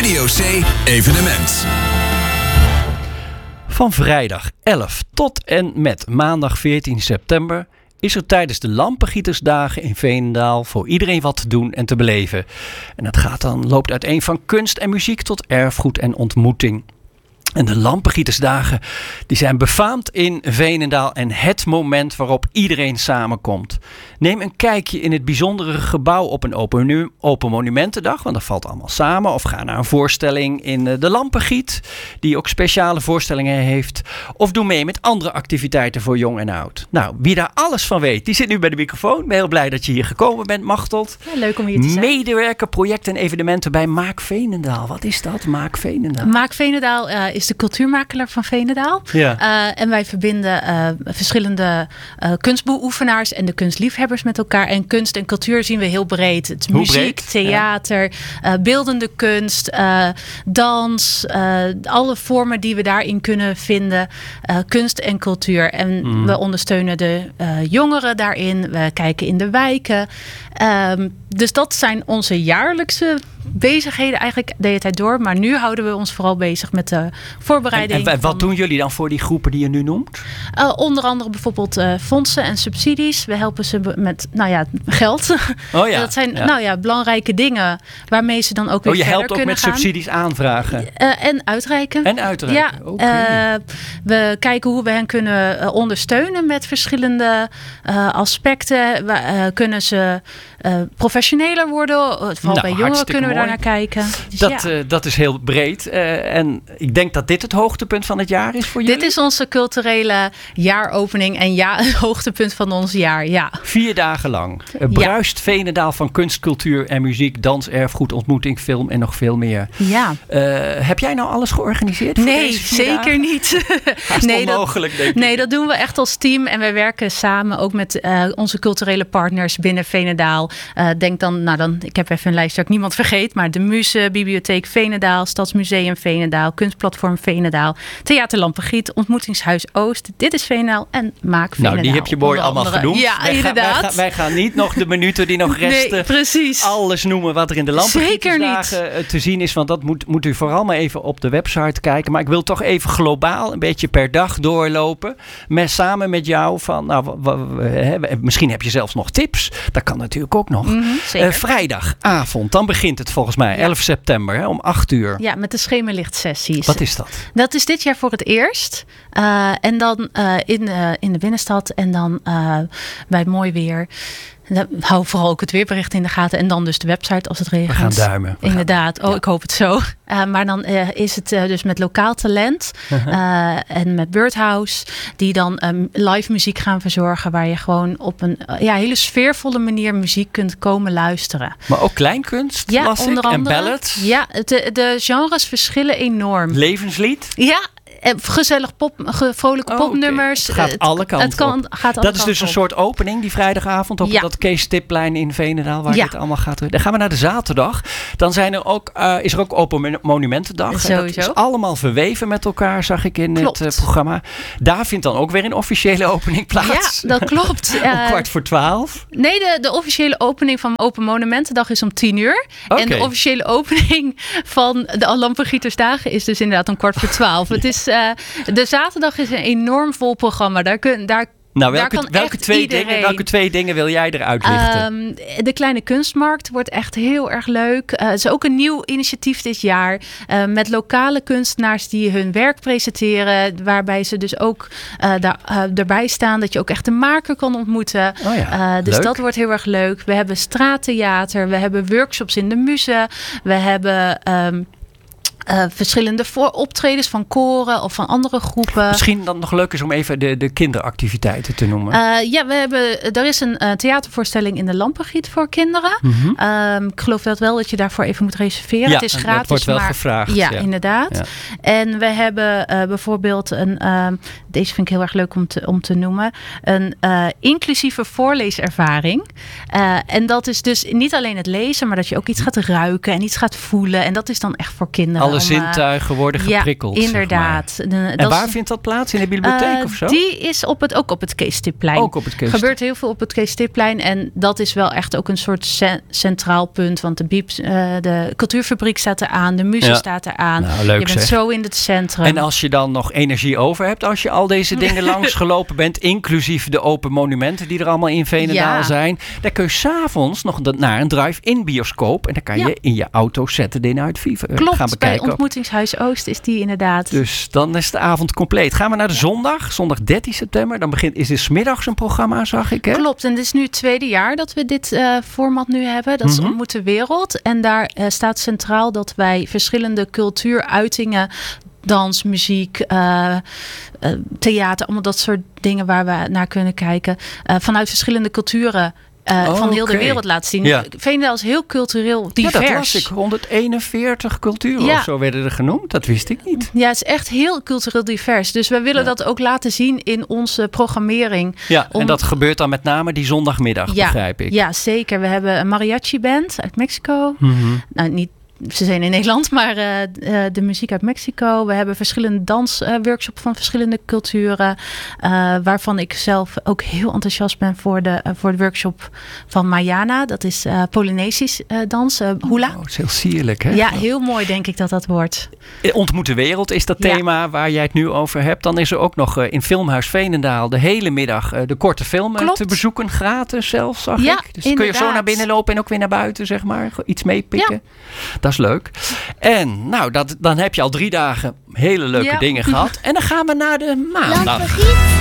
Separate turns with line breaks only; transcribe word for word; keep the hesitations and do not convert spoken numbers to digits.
Studio C Evenement.
Van vrijdag elf tot en met maandag veertien september is er tijdens de Lampengietersdagen in Veenendaal voor iedereen wat te doen en te beleven. En dat gaat dan, loopt uiteen van kunst en muziek tot erfgoed en ontmoeting. En de Lampengietersdagen die zijn befaamd in Veenendaal en het moment waarop iedereen samenkomt. Neem een kijkje in het bijzondere gebouw op een open, open monumentendag, want dat valt allemaal samen. Of ga naar een voorstelling in de Lampengiet, die ook speciale voorstellingen heeft. Of doe mee met andere activiteiten voor jong en oud. Nou, wie daar alles van weet, die zit nu bij de microfoon. Ik ben heel blij dat je hier gekomen bent, Machteld.
Ja, leuk om hier te zijn.
Medewerker, projecten en evenementen bij Maak Veenendaal. Wat is dat, Maak Veenendaal?
Maak Veenendaal uh, is de cultuurmakelaar van Veenendaal.
Ja.
Uh, en wij verbinden uh, verschillende uh, kunstbeoefenaars en de kunstliefhebbers met elkaar. En kunst en cultuur zien we heel breed. Het
Hoe
muziek,
breed?
theater, ja. uh, beeldende kunst, uh, dans. Uh, alle vormen die we daarin kunnen vinden. Uh, kunst en cultuur. En mm. we ondersteunen de uh, jongeren daarin. We kijken in de wijken. Um, dus dat zijn onze jaarlijkse bezigheden eigenlijk de hele tijd door. Maar nu houden we ons vooral bezig met de voorbereiding.
En, en wat
van,
doen jullie dan voor die groepen die je nu noemt?
Uh, onder andere bijvoorbeeld uh, fondsen en subsidies. We helpen ze met nou ja, geld.
Oh ja,
dat zijn
ja.
nou ja, belangrijke dingen waarmee ze dan ook weer
oh, je
verder
helpt ook
kunnen
met
gaan.
subsidies aanvragen?
Uh, en uitreiken.
En uitreiken,
ja,
okay.
uh, we kijken hoe we hen kunnen uh, ondersteunen met verschillende uh, aspecten. We, uh, kunnen ze uh, professioneler worden? Vooral
nou,
bij jongeren kunnen we
mooi.
daar naar kijken. Dus
dat,
ja.
uh, dat is heel breed. Uh, en ik denk dat dit het hoogtepunt van het jaar is voor jullie.
Dit is onze culturele jaaropening en ja, het hoogtepunt van ons jaar. Ja.
Vier dagen lang. Uh, bruist ja. Veenendaal van kunst, cultuur en muziek, dans, erfgoed, ontmoeting, film en nog veel meer.
Ja.
Uh, heb jij nou alles georganiseerd? Voor
nee,
deze vier
zeker
dagen?
niet.
Haast
nee,
onmogelijk,
dat,
denk ik.
Nee, dat doen we echt als team. En wij werken samen ook met uh, onze culturele partners binnen Veenendaal. Uh, denk dan, nou dan, ik heb even een lijst dat ik niemand vergeet. Maar de Muze, Bibliotheek Veenendaal, Stadsmuseum Veenendaal, Kunstplatform Veenendaal, Theater Lampengiet, Ontmoetingshuis Oost. Dit is Veenendaal en Maak Veenendaal.
Nou, die heb je mooi allemaal
andere.
genoemd.
Ja,
wij
inderdaad.
Gaan, wij, gaan, wij gaan niet nog de minuten die nog resten.
Nee, precies.
Alles noemen wat er in de Lampengietersdagen te zien is. Want dat moet, moet u vooral maar even op de website kijken. Maar ik wil toch even globaal een beetje per dag doorlopen. Met, samen met jou van, nou, w, w, hè, misschien heb je zelfs nog tips. Dat kan natuurlijk ook nog.
Mm-hmm, zeker.
Uh, vrijdagavond, dan begint het volgens mij elf september hè, om acht uur.
Ja, met de schemerlichtsessies.
Wat is dat?
Dat is dit jaar voor het eerst. Uh, en dan uh, in, uh, in de binnenstad en dan uh, bij mooi weer. Hou vooral ook het weerbericht in de gaten. En dan dus de website als het regent.
We gaan duimen. We
Inderdaad.
gaan,
oh,
ja.
ik hoop het zo. Uh, maar dan uh, is het uh, dus met lokaal talent. Uh-huh. Uh, en met Birdhouse. Die dan um, live muziek gaan verzorgen. Waar je gewoon op een uh, ja, hele sfeervolle manier muziek kunt komen luisteren.
Maar ook kleinkunst,
ja,
las ik,
onder andere,
en ballads.
Ja, de, de genres verschillen enorm.
Levenslied?
Ja. Gezellig pop, ge, vrolijke
oh,
popnummers.
Okay. Het gaat alle kanten
het kan,
op.
Gaat alle
dat is dus
op.
een soort opening die vrijdagavond op ja. dat Kees Tipplein in Veenendaal waar ja. dit allemaal gaat. Dan gaan we naar de zaterdag. Dan zijn er ook, uh, is er ook Open Monumentendag.
Sowieso.
Dat is allemaal verweven met elkaar, zag ik in
klopt.
het uh, programma. Daar vindt dan ook weer een officiële opening plaats.
Ja, dat klopt.
Om uh, kwart voor twaalf.
Nee, de, de officiële opening van Open Monumentendag is om tien uur. Okay. En de officiële opening van de Lampengietersdagen is dus inderdaad om kwart voor twaalf. ja. Het is uh, de zaterdag is een enorm vol programma. Daar kun, daar
Nou, welke, welke, twee dingen, welke twee dingen wil jij eruit lichten?
Um, de kleine kunstmarkt wordt echt heel erg leuk. Uh, het is ook een nieuw initiatief dit jaar. Uh, met lokale kunstenaars die hun werk presenteren. Waarbij ze dus ook uh, daar, uh, erbij staan. Dat je ook echt de maker kan ontmoeten.
Oh ja,
uh, dus
leuk.
Dat wordt heel erg leuk. We hebben straattheater. We hebben workshops in de Muze. We hebben... Um, Uh, verschillende voor- optredens van koren of van andere groepen.
Misschien dan nog leuk is om even de, de kinderactiviteiten te noemen.
Uh, ja, we hebben, er is een uh, theatervoorstelling in de Lampengiet voor kinderen.
Mm-hmm.
Um, ik geloof dat wel dat je daarvoor even moet reserveren.
Ja,
het is gratis.
dat wordt wel
maar,
gevraagd.
Ja,
ja.
inderdaad. Ja. En we hebben uh, bijvoorbeeld een uh, deze vind ik heel erg leuk om te, om te noemen. Een uh, inclusieve voorleeservaring. Uh, en dat is dus niet alleen het lezen, maar dat je ook iets gaat ruiken en iets gaat voelen. En dat is dan echt voor kinderen.
Alle
om,
zintuigen worden geprikkeld.
Ja, inderdaad.
Zeg maar. En
dat
waar
is,
vindt dat plaats? In de bibliotheek
uh,
of zo?
Die is op het, ook op het Kees Stipplein.
Ook op het Kees.
Er gebeurt heel veel op het Kees Stipplein. En dat is wel echt ook een soort ce- centraal punt. Want de, Biep, uh, de cultuurfabriek staat er aan. De muze ja. staat er aan.
Nou, leuk,
je bent
zeg.
zo in het centrum.
En als je dan nog energie over hebt, als je al deze dingen langs gelopen bent, inclusief de open monumenten die er allemaal in Veenendaal ja. zijn, dan kun je s'avonds nog naar een drive-in bioscoop en dan kan je ja. in je auto Saturday Night Fever
Klopt,
gaan bekijken.
Bij Ontmoetingshuis Oost is die inderdaad.
Dus dan is de avond compleet. Gaan we naar de ja. zondag, zondag dertien september. Dan begint, is het 's middags een programma, zag ik. Hè?
Klopt, en dit is nu het tweede jaar dat we dit uh, format nu hebben. Dat is mm-hmm. Ontmoet de Wereld. En daar uh, staat centraal dat wij verschillende cultuuruitingen, dans, muziek, uh, uh, theater, allemaal dat soort dingen waar we naar kunnen kijken. Uh, vanuit verschillende culturen uh, oh, van heel okay. de wereld laten zien. Ja. Veenendaal is heel cultureel divers.
Ja, dat las ik. honderdeenenveertig culturen ja. of zo werden er genoemd. Dat wist ik niet.
Ja, het is echt heel cultureel divers. Dus we willen ja. dat ook laten zien in onze programmering.
Ja, om... en dat gebeurt dan met name die zondagmiddag,
ja.
begrijp ik.
Ja, zeker. We hebben een mariachi band uit Mexico.
Mm-hmm.
Nou, niet Ze zijn in Nederland, maar uh, uh, de muziek uit Mexico. We hebben verschillende dansworkshops uh, van verschillende culturen. Uh, waarvan ik zelf ook heel enthousiast ben voor de, uh, voor de workshop van Mayana. Dat is uh, Polynesisch uh, dans, uh, hula.
Oh, het is heel sierlijk, hè?
Ja, heel mooi denk ik dat dat wordt.
Ontmoet de Wereld is dat thema ja. waar jij het nu over hebt. Dan is er ook nog uh, in Filmhuis Veenendaal de hele middag uh, de korte film uh, te bezoeken. Gratis zelfs, zag
ja,
ik. Dus
inderdaad.
kun je zo naar binnen lopen en ook weer naar buiten, zeg maar. Iets meepikken. Ja. Dat is leuk. En nou, dat, dan heb je al drie dagen hele leuke ja. dingen gehad. En dan gaan we naar de maandag.